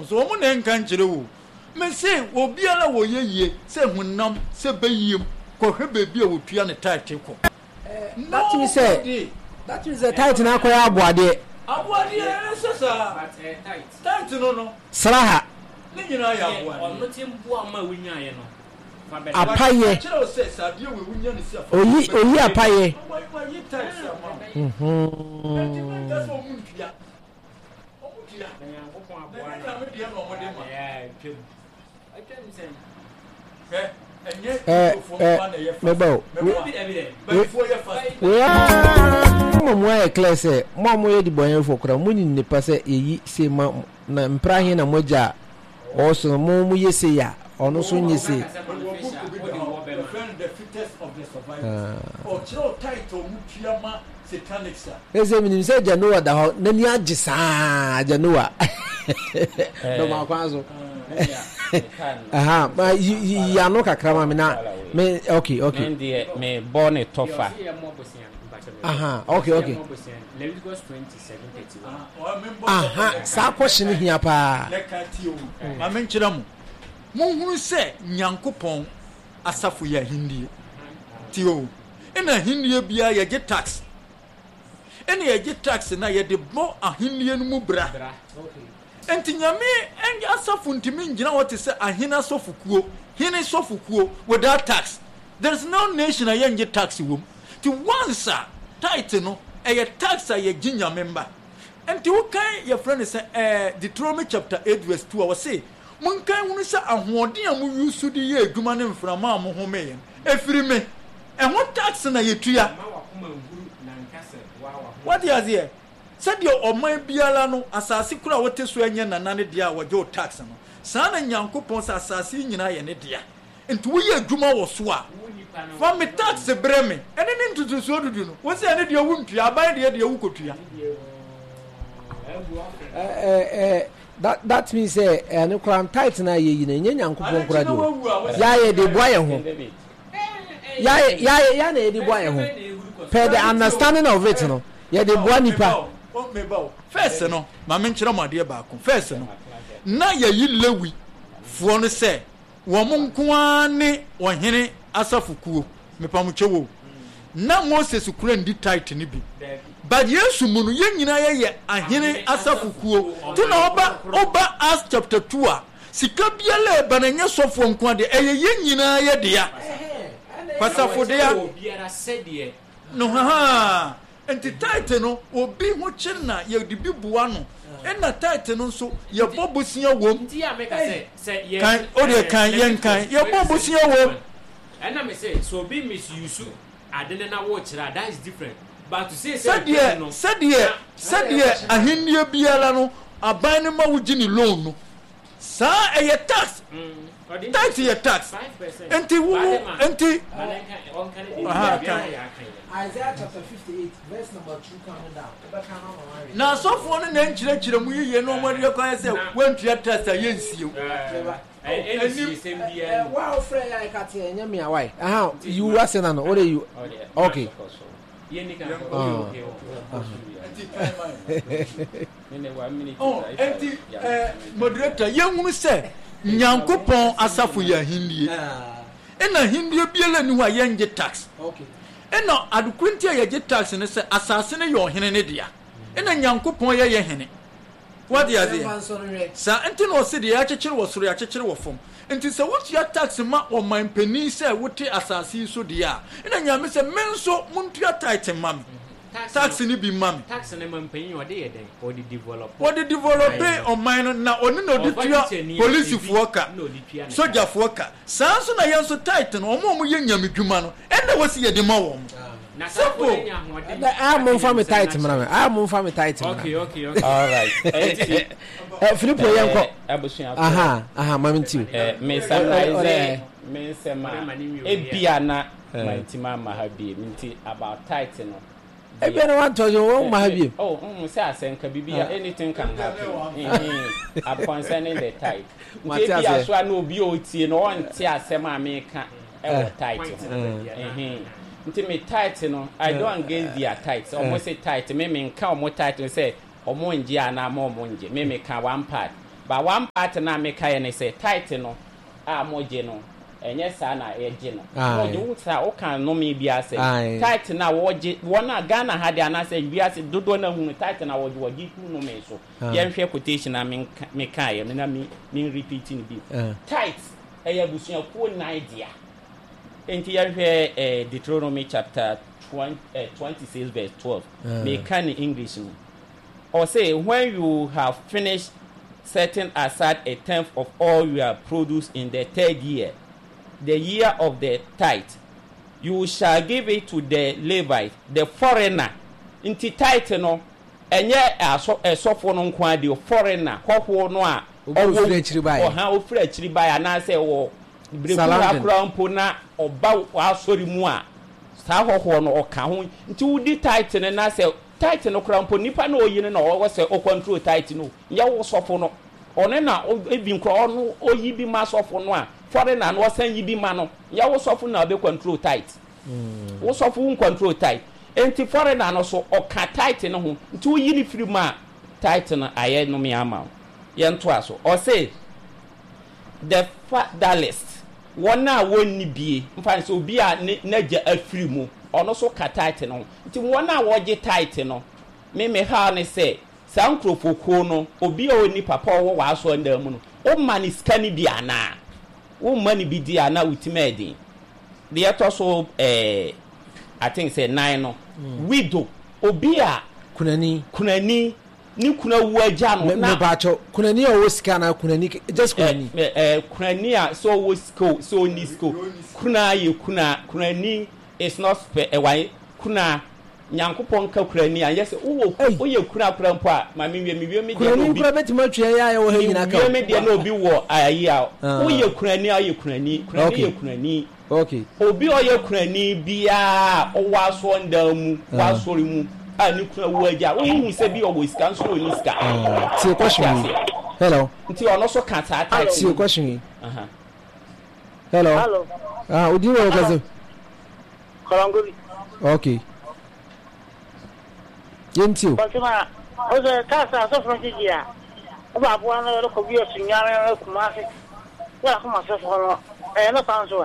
so omo na nkan kire wo me say obiara wo ye say hunam say bayim ko hwe be a wotua ne tight ko that means say tight na akoya aboade sasa tight no sraha ni nyina ya aboade ono timbu ama wunyaye no apaye oyi apaye mebo momo clear say momo ye di boyen fo kra muni ne pase eyi se ma na mprahe na moja oso momo ye se ya ono so nye se ese minim se Janoa da ho na ni agisa Janoa no ma kwanzo aha ma ya no kakrama me na me okay me born a tofa aha okay Leviticus 27:31 aha sa question hia pa ma menkyira mu monhuru se Nyankopon asafo ya hindie tio ena hindie bia ye get tax ena ye get tax na ye de bo ahindie no mu bra enti nyame enye asafo ntimi ngina wote se ahina sofukuo hine sofukuo without tax there is no nation a ye tax wom ti once tight no ye tax ye ginya member enti wo kan ye friend se Deuteronomy chapter 8 verse 2 I say mun kan hunu sa ahoɔden a mu yusu di ye adwuma ne mframa a mo home ye efiri me ho tax na yetua what is here said your oman biala no asase kura wote so anya nanane dia woje tax no saa na Nyankopɔn sa asase nyina ye ne dia nti wo ye adwuma wo so a fa me tax bre me ene ne ntutu so dudu no wo se ene dia wo ntua aban dia wo kotua that means no kram tight na ye na nya Nyankopɔn kura do ya ye de boye ho ya na ye de boye ho per the understanding of it no ye de boa nipa first no ma menkyere made ba ko first no na ye yi lewi fo no se wo mo nko ane ohene asafukuo mepamutwewo na Moses kura ndi tight ni bi but Yesu mu no ye nyina ye ahene asafukuo to na oba Acts chapter 2 a sika biala ba na nya sofo nko ade ye nyina ye de ya pasafo de ya obiara sede no ha enti tight no obi ho kyerna ye de bi bua no na tight no so ye bobosia wom nti a meka se ye kan o de kan ye nkan ye bobosia wom na me say so be misuse adene na wo kyera that is different but to say said ahinnie biala no aban ne ma wugi ni loan no sa eye tax tax ye tax 5% enti Isaiah chapter 58 verse number 2 coming down na so for no na nkyire mu yiye no mo de kwa say wantua tax aye nsio wow friend ya kate enya me awai aha you asena no what are you okay moderator yenhunu se Nyankopɔn asafo ya hindie ena hindie biela ni ho ayenje tax okay ena adukunti ya ye tax ne se asase ne yo hene ne dia ena Nyankopɔn ye hene what is there sa enti no se dia akyekyere wo soro akyekyere wo fom enti se wotua tax ma o man pani se wote asase so dia ena nyame se menso muntua tight mam tax ni bi mam tax ne man pani o de ye den o de develop o man na oni no de tua police fuoka soldier fuoka sa so na yenso tight no omo ye nyame dwuma no enda wosi ye de ma wo na sa ko nya ho de I'm family tight man I'm family tight okay all right Philippo yanko abusua aha mamintiu me summarize me sema ebia na mantima mahabi minti about tight no ebia na want to you mahabi say asenka bibia anything can happen concerning the tight ebia so na obi otie no on tie asem ameka e tight nti me tight no I don't engage their tight almost say tight me nka omo tight say omo nje ana ma omo nje me ka one part But one part na me kai ne say tight no a moje no enye sa na eje no moje wo sa o kan no me bia say tight na woje wona Ghana ha dia na say bia say dodo na hu tight na woje ku no me so ye hwe quotation na me kai me na me repeating bi tight eya busuya ko na idea enti ye hwe Deuteronomy chapter 26 verse 12 me can in English no or say when you have finished setting aside a tenth of all your produce in the 3rd year, the year of the tithe, you shall give it to the Levite, the foreigner. Inti tithe no, enye esofo no kwa de foreigner, kwakwo no a ofre chiribai. Oha ofre chiribai anase wo breku akura mpo na oba asori mu a sa hoho no oka ho. Nti wudi tithe ne na se tight no krampo nipa na oyi na o se o control tight no ya wo sofo no one na ebi nkro no oyi bi ma sofo no a foreigner no san yi bi ma no ya wo sofo na be control tight wo sofo un control tight enti foreigner no so o ka tight no ho nti oyi ni free ma tight no aye no me ama ye nto aso o say the fatherless one na wonni bie mfa so obi a na gya afiri mu ono so ka tight no nti won na woje tight no me ha ne se sankrofoko no obi a oni papa wo waso ndam no o mani skani bi ana o mani bi di ana ultimate de eto so I think say 9 no widow obi a kunani ni kuna wuaja no na bacho kunani o sika na kunani just kunani kunani a so wo sko so ni sko kuna ye kunani is not why kuna nyankopon ka kurani an yes wo ye kuna mpo a ma me wie me de no bi kunani kura betima twa ya wo ha nyina ka me de no bi wo ayi a wo ye kunani ayi kunani ye kunani okay obi o ye kunani bia o waso ndamu wasori mu ani kuna wuaja wo hu se bi o wo iska nso ni iska ti question hello nti ono so ka ta ti question hello odi wo gazo Kolongobi. Okay. Yentio. Fatima, oze kasa so from Nigeria. Oba bo na ro ko bi o sunyare na kuma se. Wa kuma se fo no. No panzo.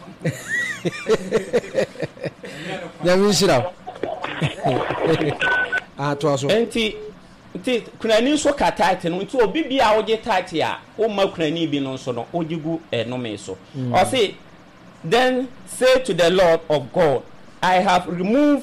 Ya minshira. To aso. Enti kunani so ka tight no nti obi bia oje tight a o ma kunani bi no so no ojigu no me so. O say then say to the Lord of God, I have removed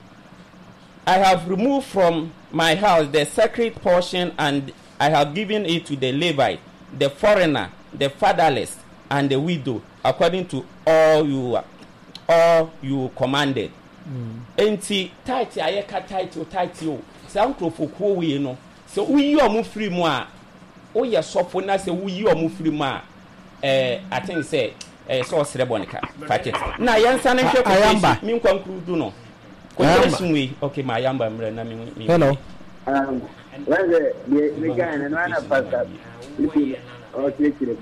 from my house the sacred portion, and I have given it to the Levite, the foreigner, the fatherless, and the widow, according to all you commanded. Enti tight ayeka tight o sankrofoko we no so uyi omu free mu a o ye sofo na se uyi omu free mu a I think say so Srebonica fact na yansa na hwe ayamba min kwankrudu no question okay my ayamba mre na mi hello Wenge me gana na na pasta lipi o chekire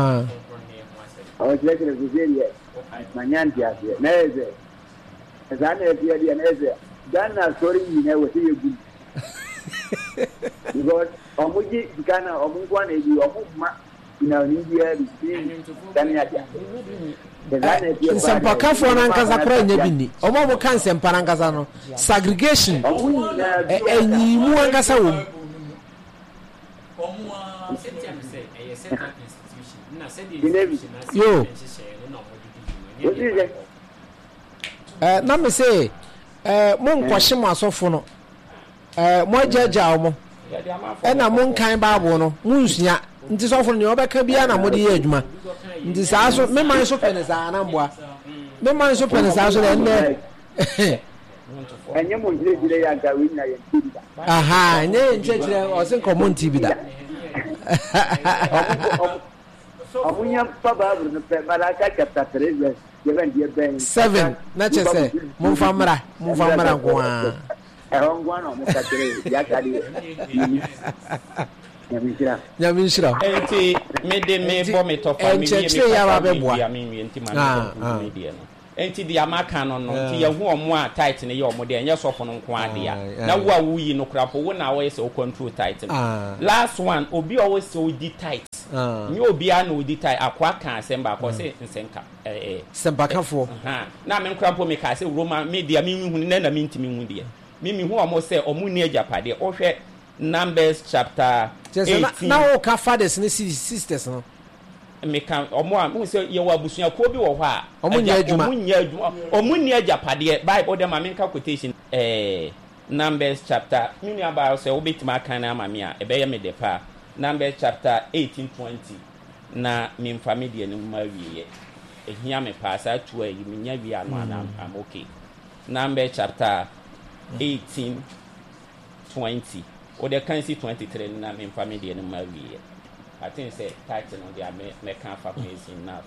o chekire kuzelia manyanti afi neze ezana pia dia neze gana story ni we see you because omuji gana omungwa na ebi omuma ina India bi Kenya dia nsempaka fo na nkaza kora nya bini omo kan sempa na nkaza no segregation enyimu angasa wo yo na me say mo nkwahye mo asofo no mo ajaja omo na mo nkan bible no mo nsua nti sofo no obeka bia na mo de ye adwuma nti saa so me man so pene saa na mboa me man so pene saa so na enye mo jire ya ga wi na ye tibida aha enye njejire o se nkomo ntibida amunya baba no pe Malaka chapter 3 7 na chese mumfamra nko a ngwa no mo kakere ya kali Nyamishira. Enti me de me bo me to family me ya ba beboa. Ya me enti man me dia no. enti de amaka no nti ye hu omo a tight ne ye omo de enye sofo no nko ade a na wo a wuyi no krapo wo na wo se o control tight last one obi always say o di tight ni obi a na o di tight akwa kan semba ko se nsenka semba kafo na me krapo me ka se Roma media me hu na me ntimi hu de me hu omo se omo ni agapade o hwe Numbers chapter 18 na o ka fathers ne sisters no meka omo a mo se ye wa busua ko bi wo ho a omo nya adwuma omo ni agapade Bible dem ma menka quotation Numbers chapter mini about say obetima kan na amame a ebe ye me de pa Numbers chapter 18:20 na me mfami de no ma wiye ehia me pa sa tu ayi me nya wi anu ana am okay Numbers chapter 18:20 o de kan si 23 na me mfami de no ma wiye I think say title on the me can fa place now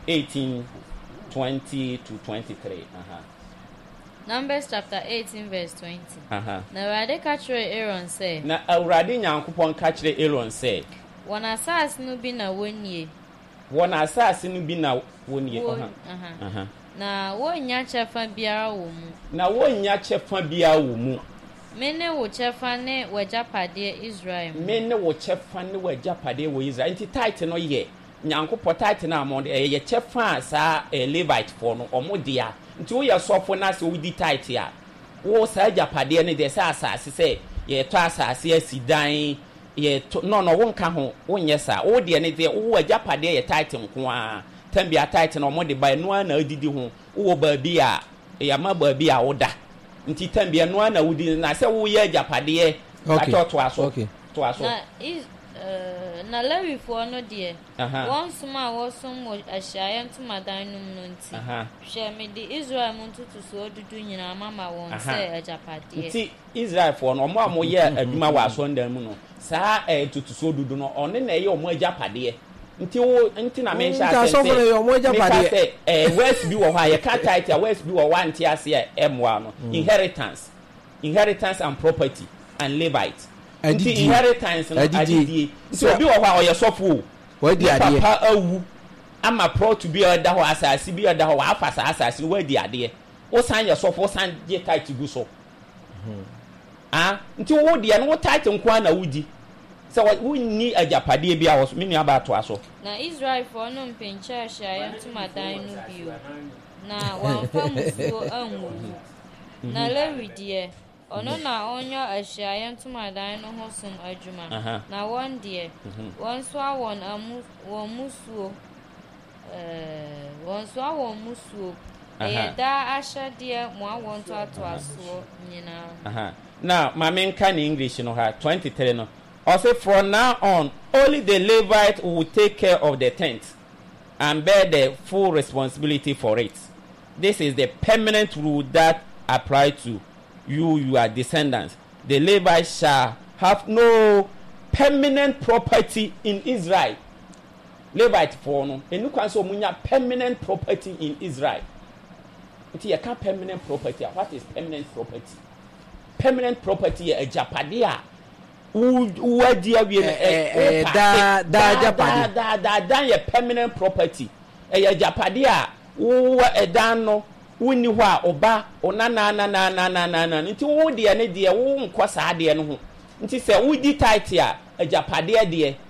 18:20 to 23 Numbers chapter 18 verse 20 na Awurade ka kire Aaron say na Awurade Nyankopon ka kire Aaron say wona asase no bi na wonie na wonya chefa biara wo mu Mene wo chefa ne wajapade Israel. Mene wo chefa ne wajapade wo Israel. Nti title no ye. Nyankopɔ title na amon ye chefa sa Levite for no omodia. Nti wo ye sofo na se wo di title a. Wo sa japade ne de sa asase se ye to asase asidan ye no wo nka ho wo nye sa. Wo de ne de wo wajapade ye title nko a. Tambia title no omode ba no na adidi ho. Wo ba bi a ya ma ba bi a wo da. Nti tambia no na wudi na se wo ye japade to aso na Lewi fo no de won suma wo sum ahia ntumadan num no nti hwe me de Israel muntutu so dudu nyina mama won se ajapade nti Israel fo no mo ye adwuma wa so ndan mu no saa tutu so dudu no one na ye omo ajapade nti na me sha se west bi wo ha ye ka title west bi wo wan ti ase emwa no inheritance and property and Levite nti inheritance and adidi so bi wo ha ye sofo wadi ade papa awu ama pro to be oda ho asase bi oda ho afasa asase wadi ade wo san ye sofo san je title gu so nti wo de no wo title nko na wudi so we ni ajapade bia wo me nua ba to aso na Israel for no mpencha ahia ntumadan no bio na wanfa musuo anwu na Lewi de ono na onyo ahia ntumadan no ho som adwuma na won de won so awon musuo da ashade mo awon to aso nyina na mamenka in English no ha 23 no also from now on only the Levite will take care of the tent and bear the full responsibility for it. This is the permanent rule that applies to your descendants. The Levites shall have no permanent property in Israel. Levite for no enu kwan so munya permanent property in Israel. It is a permanent property. What is permanent property? Permanent property a japade wadi awie da japade da ye permanent property ye japade a wo edan no woni ho a oba onana nti wo de ne de wo nkɔ saa de no ho nti sɛ wo di title a japade de